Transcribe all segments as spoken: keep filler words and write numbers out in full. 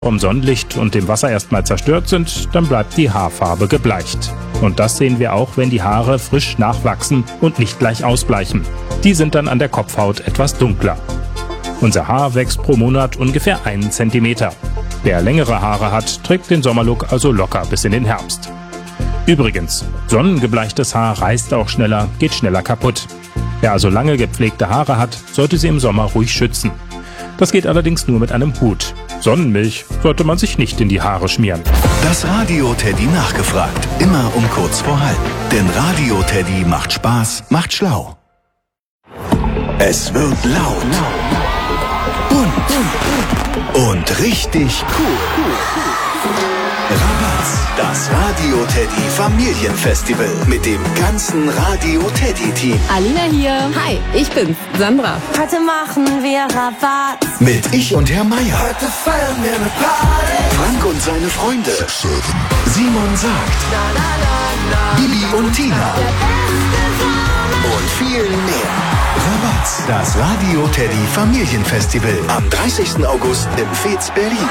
vom Sonnenlicht und dem Wasser erstmal zerstört sind, dann bleibt die Haarfarbe gebleicht. Und das sehen wir auch, wenn die Haare frisch nachwachsen und nicht gleich ausbleichen. Die sind dann an der Kopfhaut etwas dunkler. Unser Haar wächst pro Monat ungefähr einen Zentimeter. Wer längere Haare hat, trägt den Sommerlook also locker bis in den Herbst. Übrigens, sonnengebleichtes Haar reißt auch schneller, geht schneller kaputt. Wer also lange gepflegte Haare hat, sollte sie im Sommer ruhig schützen. Das geht allerdings nur mit einem Hut. Sonnenmilch sollte man sich nicht in die Haare schmieren. Das Radio Teddy nachgefragt. Immer um kurz vor halb. Denn Radio Teddy macht Spaß, macht schlau. Es wird laut. Und, und richtig cool. Rabatz, das Radio Teddy Familienfestival mit dem ganzen Radio Teddy Team. Alina hier. Hi, ich bin's, Sandra. Heute machen wir Rabatz. Mit Ich und Herr Meier. Heute feiern wir eine Party. Frank und seine Freunde. Simon sagt. Na, na, na, na. Bibi und Tina. Und viel mehr. Rabatz, das Radio Teddy Familienfestival am dreißigsten August im Fez Berlin.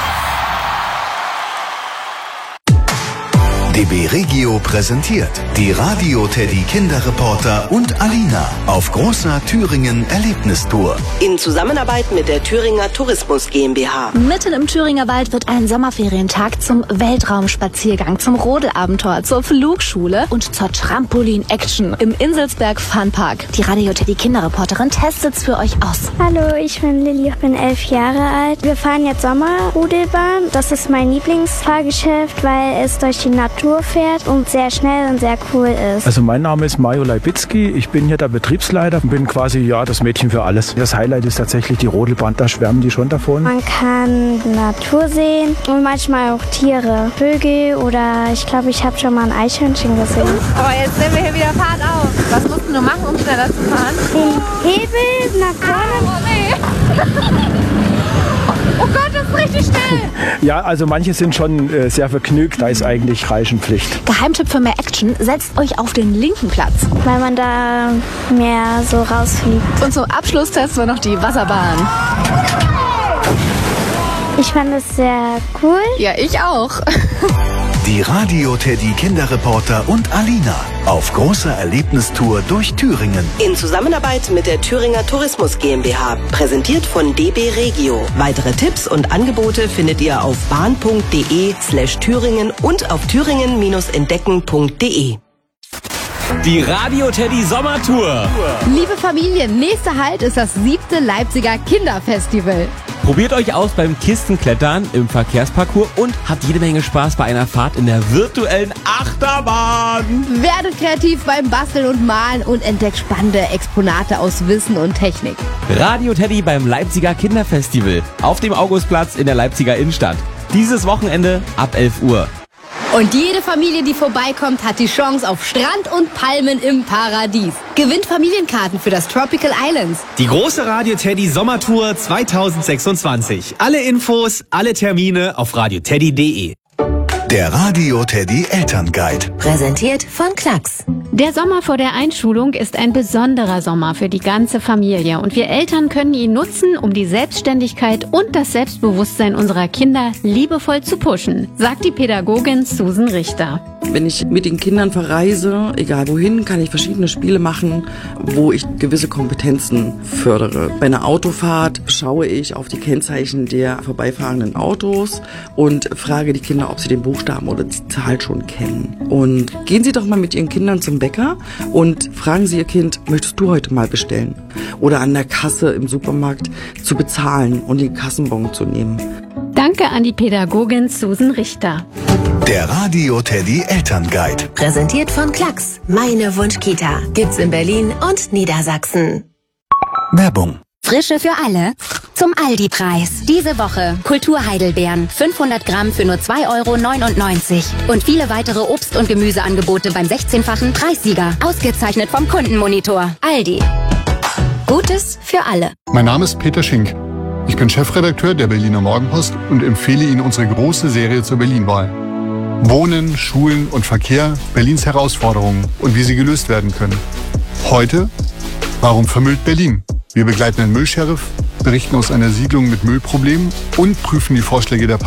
D B Regio präsentiert die Radio Teddy Kinderreporter und Alina auf großer Thüringen Erlebnistour. In Zusammenarbeit mit der Thüringer Tourismus GmbH. Mitten im Thüringer Wald wird ein Sommerferientag zum Weltraumspaziergang, zum Rodelabenteuer, zur Flugschule und zur Trampolin-Action im Inselsberg Funpark. Die Radio Teddy Kinderreporterin testet's für euch aus. Hallo, ich bin Lilly, ich bin elf Jahre alt. Wir fahren jetzt Sommerrodelbahn. Das ist mein Lieblingsfahrgeschäft, weil es durch die Natur fährt und sehr schnell und sehr cool ist. Also mein Name ist Majo Leibitzky, ich bin hier der Betriebsleiter und bin quasi ja das Mädchen für alles. Das Highlight ist tatsächlich die Rodelbahn, da schwärmen die schon davon. Man kann Natur sehen und manchmal auch Tiere, Vögel oder ich glaube, ich habe schon mal ein Eichhörnchen gesehen. Oh, jetzt nehmen wir hier wieder Fahrt auf. Was musst du machen, um schneller zu fahren? Den Hebel nach vorne. Oh, nee. Oh Gott, das ist richtig schnell. Ja, also manche sind schon äh, sehr vergnügt, da ist eigentlich Reichenpflicht. Geheimtipp für mehr Action, setzt euch auf den linken Platz. Weil man da mehr so rausfliegt. Und zum Abschluss testen wir noch die Wasserbahn. Ich fand es sehr cool. Ja, ich auch. Die Radio Teddy Kinderreporter und Alina auf großer Erlebnistour durch Thüringen. In Zusammenarbeit mit der Thüringer Tourismus GmbH. Präsentiert von D B Regio. Weitere Tipps und Angebote findet ihr auf bahn.de slash Thüringen und auf thüringen-entdecken punkt de. Die Radio Teddy Sommertour. Liebe Familie, nächster Halt ist das siebte Leipziger Kinderfestival. Probiert euch aus beim Kistenklettern im Verkehrsparcours und habt jede Menge Spaß bei einer Fahrt in der virtuellen Achterbahn. Werdet kreativ beim Basteln und Malen und entdeckt spannende Exponate aus Wissen und Technik. Radio Teddy beim Leipziger Kinderfestival auf dem Augustplatz in der Leipziger Innenstadt. Dieses Wochenende ab elf Uhr. Und jede Familie, die vorbeikommt, hat die Chance auf Strand und Palmen im Paradies. Gewinnt Familienkarten für das Tropical Islands. Die große Radio Teddy Sommertour zweitausendsechsundzwanzig. Alle Infos, alle Termine auf radio teddy punkt de. Der Radio Teddy Elternguide. Präsentiert von Klacks. Der Sommer vor der Einschulung ist ein besonderer Sommer für die ganze Familie und wir Eltern können ihn nutzen, um die Selbstständigkeit und das Selbstbewusstsein unserer Kinder liebevoll zu pushen, sagt die Pädagogin Susan Richter. Wenn ich mit den Kindern verreise, egal wohin, kann ich verschiedene Spiele machen, wo ich gewisse Kompetenzen fördere. Bei einer Autofahrt schaue ich auf die Kennzeichen der vorbeifahrenden Autos und frage die Kinder, ob sie den Buchstaben oder die Zahl schon kennen. Und gehen Sie doch mal mit Ihren Kindern zum Bäcker und fragen Sie Ihr Kind, möchtest du heute mal bestellen? Oder an der Kasse im Supermarkt zu bezahlen und den Kassenbon zu nehmen. Danke an die Pädagogin Susan Richter. Der Radio Teddy Elternguide. Präsentiert von Klacks. Meine Wunschkita. Gibt's in Berlin und Niedersachsen. Werbung. Frische für alle zum Aldi-Preis. Diese Woche Kulturheidelbeeren fünfhundert Gramm für nur zwei Euro neunundneunzig. Und viele weitere Obst- und Gemüseangebote beim sechzehnfachen Preissieger. Ausgezeichnet vom Kundenmonitor. Aldi. Gutes für alle. Mein Name ist Peter Schink. Ich bin Chefredakteur der Berliner Morgenpost und empfehle Ihnen unsere große Serie zur Berlin-Wahl. Wohnen, Schulen und Verkehr, Berlins Herausforderungen und wie sie gelöst werden können. Heute, warum vermüllt Berlin? Wir begleiten den Müllsheriff, berichten aus einer Siedlung mit Müllproblemen und prüfen die Vorschläge der